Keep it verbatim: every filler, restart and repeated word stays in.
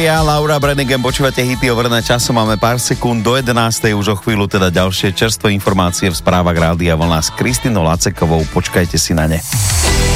Mária, Laura Branigan, počúvate Hity overené časom, máme pár sekúnd do jedenástej, už o chvíľu teda ďalšie čerstvé informácie v správach Rádia Vlna s Kristinou Lacekovou, počkajte si na ne.